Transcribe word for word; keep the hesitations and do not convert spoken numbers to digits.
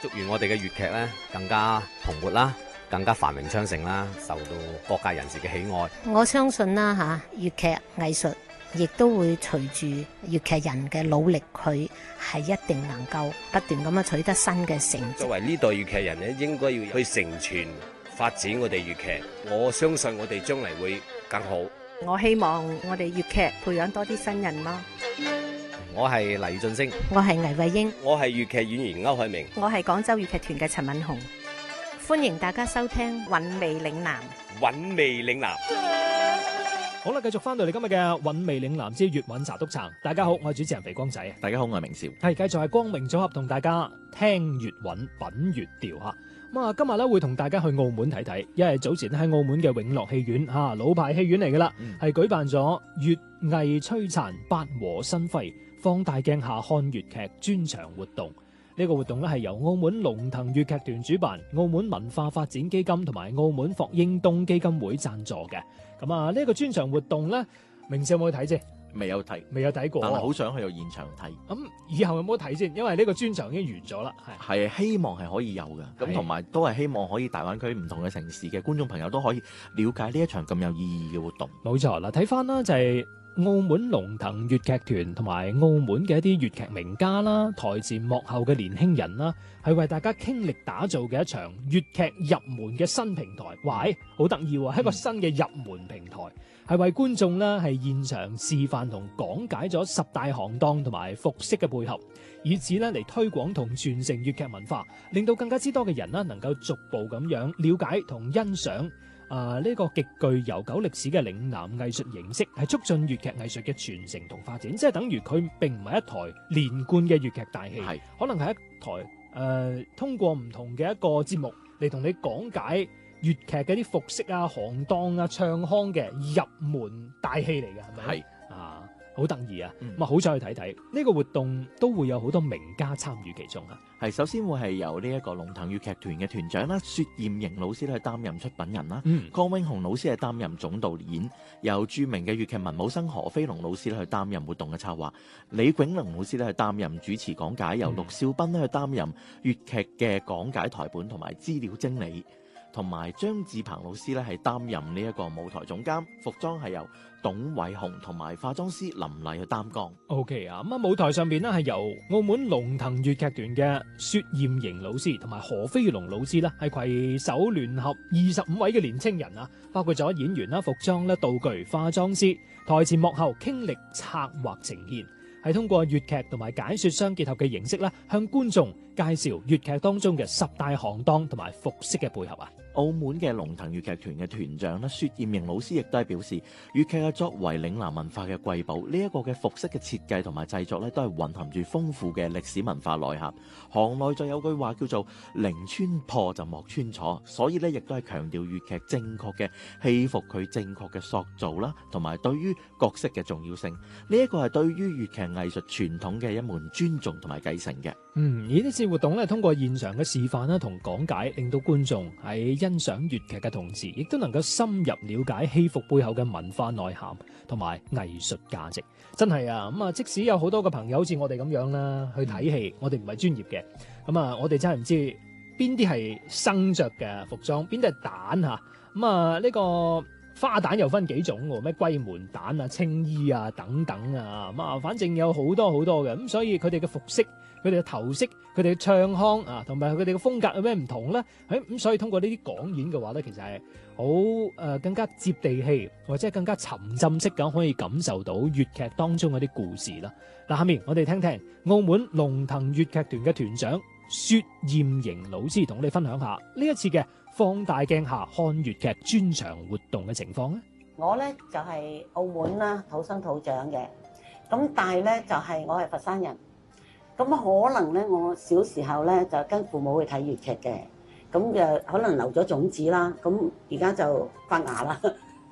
祝願我哋嘅粵劇咧更加蓬勃啦，更加繁榮昌盛啦，受到各界人士嘅喜愛。 我相信啦嚇，粵劇藝術亦都會隨住粵劇人嘅努力，佢係一定能夠不斷咁樣取得新嘅成績。 作為呢代粵劇人咧，應該要去承傳發展我哋粵劇。我相信我哋將嚟會更好。 我希望我哋粵劇培養多啲新人咯。 我係黎俊升， 我係倪慧英， 我係粵劇演員歐海明， 我係廣州粵劇團嘅陳敏紅。 歡迎大家收聽韻味嶺南。 韻味嶺南。 好啦，繼續翻到嚟今日嘅韻味嶺南之粵韻茶督茶。大家好，我係主持人肥光仔。 大家好，我係明少。 係繼續係光明組合同大家聽粵韻品粵調吓。咁啊，今日咧會同大家去澳門睇睇，因為早前喺澳門嘅永樂戲院吓，老牌戲院嚟噶啦，係、嗯、舉辦咗粵藝璀璨八和新輝放大鏡下看粵劇專場活動。呢、這個活動咧係由澳門龍騰粵劇團主辦，澳門文化發展基金同埋澳門霍英東基金會贊助嘅。咁啊，呢個專場活動咧，明少有冇去睇先？ 未有睇， 未有睇過， 但係好想去到現場睇。 咁、嗯、以後有冇睇先？因為呢個專場已經完咗啦。 係係希望係可以有嘅，咁同埋都係希望可以大灣區唔同嘅城市嘅觀眾朋友都可以了解呢一場咁有意義嘅活動。 冇錯啦，睇翻啦就係、是。澳門龍騰粵劇團同埋澳門嘅一啲粵劇名家啦，台前幕後嘅年輕人啦，係為大家傾力打造嘅一場粵劇入門嘅新平台。喂，好得意喎，係一個新嘅入門平台，係為觀眾啦係現場示範同講解咗十大行當同埋服飾嘅配合，以此咧嚟推廣同傳承粵劇文化，令到更加之多嘅人啦能夠逐步咁樣了解同欣賞。啊！呢、這個極具悠久歷史嘅嶺南藝術形式，係促進粵劇藝術嘅傳承同發展，即係等於佢並唔係一台連貫嘅粵劇大戲，係可能係一台誒、呃、通過唔同嘅一個節目嚟同你講解粵劇嘅啲服飾啊、行當啊、唱腔嘅入門大戲嚟嘅，係咪？係啊，好得意啊！咁、嗯、啊，好想去睇睇呢個活動，都會有好多名家參與其中啊！ 係首先會係由呢一個龍騰粵劇團嘅團長啦，薛艷瑩老師咧去擔任出品人啦，嗯、江永雄老師係擔任總導演，由著名嘅粵劇文武生何飛龍老師咧去擔任活動嘅策劃，李炯龍老師咧去擔任主持講解，由陸少斌咧去擔任粵劇嘅講解台本同埋資料整理，同埋張志鵬老師咧係擔任呢一個舞台總監，服裝係由董偉雄同埋化妝師林麗去擔綱。 O K 啊，咁啊舞台上邊呢係由澳門龍騰粵劇團嘅薛艷瑩老師同埋何飛龍老師呢係攜手聯合二十五位嘅年青人啊，包括咗演員啦、服裝啦、道具、化妝師、台前幕後傾力策劃呈現，係通過粵劇同埋解說相結合嘅形式啦，向觀眾介紹粵劇當中嘅十大行當同埋服飾嘅配合啊。 澳門嘅龍騰粵劇團嘅團長咧，薛艷瑩老師亦都係表示，粵劇係作為嶺南文化嘅瑰寶，呢、這、一個嘅服飾嘅設計同埋製作咧，都係蘊含住豐富嘅歷史文化內涵。行內就有句話叫做寧穿破就莫穿錯，所以咧亦都係強調粵劇正確嘅戲服佢正確嘅塑造啦，同埋對於角色嘅重要性。呢、這、一個係對於粵劇藝術傳統嘅一門尊重同埋繼承嘅。 嗯，而呢次活動咧，通過現場嘅示範啦同講解，令到觀眾喺欣賞粵劇嘅同時，亦都能夠深入了解戲服背後嘅文化內涵同埋藝術價值。真係啊，咁啊，即使有好多個朋友好似我哋咁樣啦，去睇戲，我哋唔係專業嘅，咁啊，我哋真係唔知邊啲係生着嘅服裝，邊啲係蛋吓。咁啊，呢個花旦又分幾種喎，咩龜門旦啊、青衣啊等等啊，咁啊，反正有好多好多嘅，咁所以佢哋嘅服飾、佢哋嘅頭飾、佢哋嘅唱腔啊，同埋佢哋嘅風格有咩唔同咧？咁咁所以通過呢啲講演嘅話咧，其實係好誒更加接地氣，或者係更加沉浸式咁可以感受到粵劇當中嗰啲故事啦。嗱，下面我哋聽聽澳門龍騰粵劇團嘅團長薛艷瑩老師同我哋分享下呢一次嘅放大鏡下看粵劇專場活動嘅情況咧。 我咧就係、是、澳門啦，土生土長嘅，咁但係咧就係、是、我係佛山人，咁可能咧我小時候咧就跟父母去睇粵劇嘅，咁就可能留咗種子啦，咁而家就發芽啦，